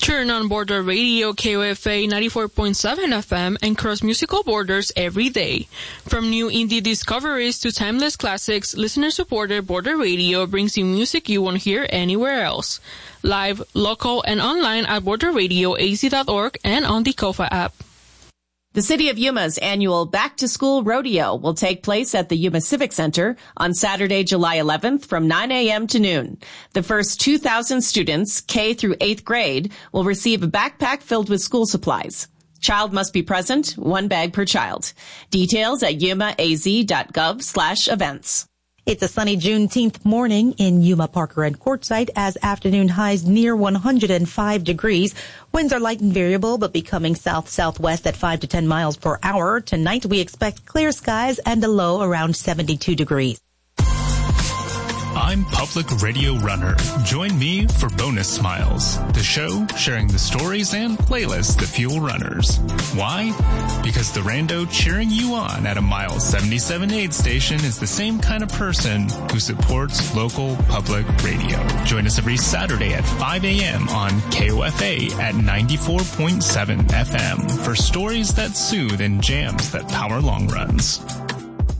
Turn on Border Radio KOFA 94.7 FM and cross musical borders every day. From new indie discoveries to timeless classics, listener-supported Border Radio brings you music you won't hear anywhere else. Live, local, and online at borderradioaz.org and on the KOFA app. The City of Yuma's annual Back to School Rodeo will take place at the Yuma Civic Center on Saturday, July 11th from 9 a.m. to noon. The first 2,000 students, K through 8th grade, will receive a backpack filled with school supplies. Child must be present, 1 bag per child. Details at yumaaz.gov/events. It's a sunny Juneteenth morning in Yuma, Parker, and Quartzsite as afternoon highs near 105 degrees. Winds are light and variable, but becoming south-southwest at 5 to 10 miles per hour. Tonight, we expect clear skies and a low around 72 degrees. I'm Public Radio Runner. Join me for Bonus Smiles, the show sharing the stories and playlists that fuel runners. Why? Because the rando cheering you on at a Mile 77 aid station is the same kind of person who supports local public radio. Join us every Saturday at 5 a.m. on KOFA at 94.7 FM for stories that soothe and jams that power long runs.